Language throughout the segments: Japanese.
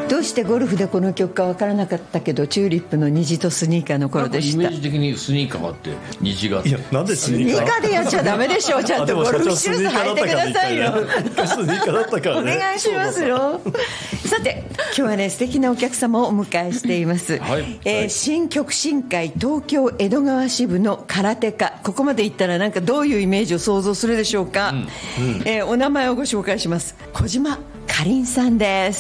どうしてゴルフでこの曲か分からなかったけど、チューリップの虹とスニーカーの頃でした。 イメージ的にスニーカーがあって虹があって、 いやなんでススニーカーでやっちゃダメでしょ。ちゃんとゴルフシューズ履いてくださいよ。 スニーカーだったからね。 お願いしますよ。さて今日はね、素敵なお客様をお迎えしています、新極真会東京江戸川支部の空手家。ここまで言ったらなんかどういうイメージを想像するでしょうか。お名前をご紹介します。小島かりんさんです。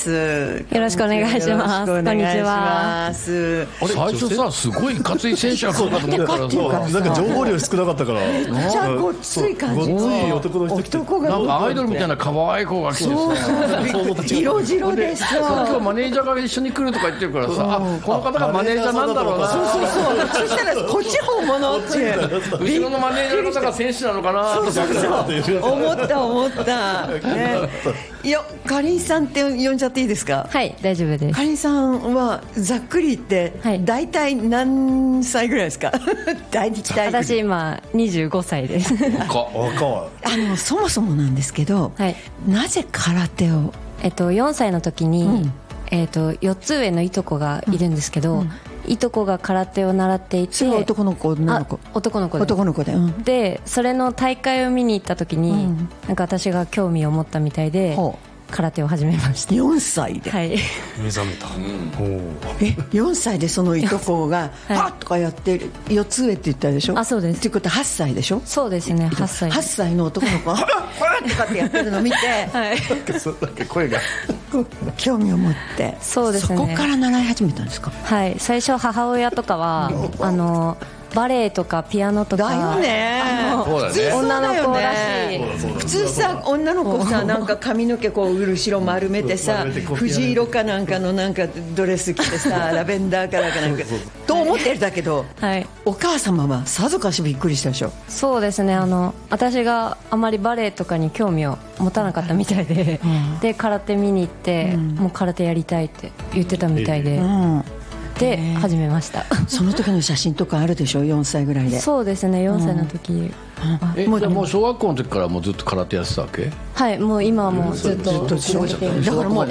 よろしくお願いします。こんにちは。 最初さ、すごい活躍選手が来るかと思ったらさ、 なんか情報量少なかったから、めっちゃごっつい感じのごっつい男の人来て、 男がなんかアイドルみたいな可愛い子が来てさ、 色白でさ、 今日マネージャーが一緒に来るとか言ってるからさ、あ、この方がマネージャーなんだろうな。 そしたらこっち本物っていう、 後ろのマネージャーの方が選手なのかなとか思った、いや、かりんさんって呼んじゃっていいですか。 はい、大丈夫です。 かりんさんはざっくり言って大体何歳ぐらいですか。大体私今25歳です。 そもそもなんですけど、なぜ空手を。 4歳の時に、4つ上のいとこがいるんですけど、いとこが空手を習っていて。 男の子女の子。 男の子です。 男の子で、 でそれの大会を見に行った時に、なんか私が興味を持ったみたいで空手を始めました。 4歳で、 はい、 目覚めた。 4歳でそのいとこがパッとかやって4つ上って言ったでしょ。 あ、そうです。 っていうことは8歳でしょ。 そうですね、8歳の男の子がハッとかってやってるのを見て、 なんか声が興味を持って、 そうですね、 そこから習い始めたんですか。 はい、最初母親とかはバレエとかピアノとかだよね。 普通女の子らしい。 普通さ、女の子さ、なんか髪の毛こう後ろ丸めてさ、藤色かなんかのなんかドレス着てさ、ラベンダーかなんかと思ってるだけど、お母様はさぞかしびっくりしたでしょ。 そうですね、私があまりバレエとかに興味を持たなかったみたいで、で空手見に行って、もう空手やりたいって言ってたみたいで、で始めました。 その時の写真とかあるでしょ。4歳ぐらいで。 そうですね、4歳の時。 もう小学校の時からもうずっと空手やってたわけ。 はい、もう今はもうずっとだからもう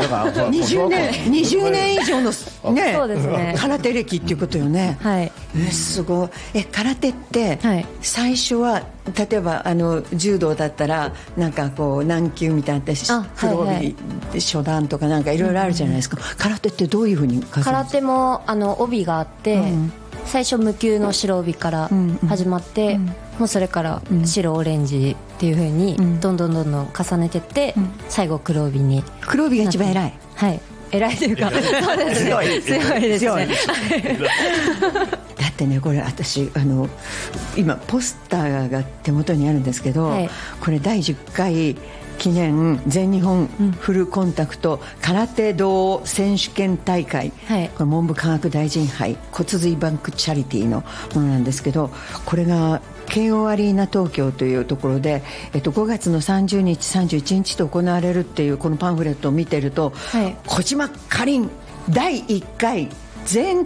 20年以上のね、 そうですね、 空手歴っていうことよね。 はい、 すごい。空手って最初は例えば柔道だったらなんかこう軟球みたいな黒帯初段とかなんかいろいろあるじゃないですか。空手ってどういうふうに。 空手も帯があって、最初無給の白帯から始まって、もうそれから白オレンジっていう風にどんどん重ねていって、最後黒帯に。 黒帯が一番偉い。 はい、偉いというかそうですね、強いですね。 だってね、これ私今ポスターが手元にあるんですけど、これ第10回記念全日本フルコンタクト空手道選手権大会、これ文部科学大臣杯骨髄バンクチャリティーのものなんですけど、これが慶応アリーナ東京というところで、5月の30日31日と行われるっていうこのパンフレットを見てると、小島かりん第1回全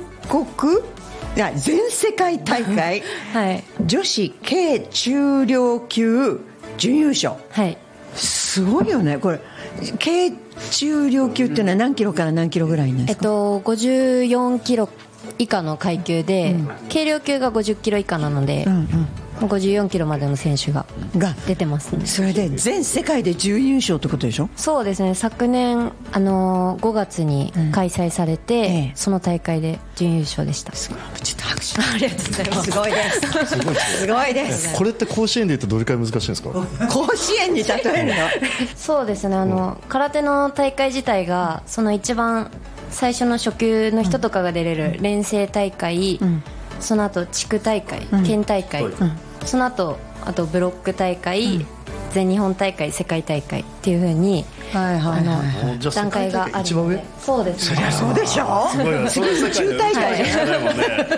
世界大会、女子軽中量級準優勝、すごいよね。これ軽中量級っていうのは何キロから何キロぐらいなんですか。 54キロ以下の階級で、軽量級が50キロ以下なので、54キロまでの選手が出てますね。 それで全世界で準優勝ってことでしょ。 そうですね、昨年5月に開催されて、その大会で準優勝でした。 ちょっと拍手ありがとうございます。 すごいですすごいです。 これって甲子園でいうとどれくらい難しいんですか。 甲子園に例えるの。 そうですね、空手の大会自体がその一番最初の初級の人とかが出れる連成大会、その後地区大会、県大会、その後あとブロック大会、全日本大会、世界大会っていう風に段階があるので。そうですね。 そりゃそうでしょ。中大会じゃないもんね。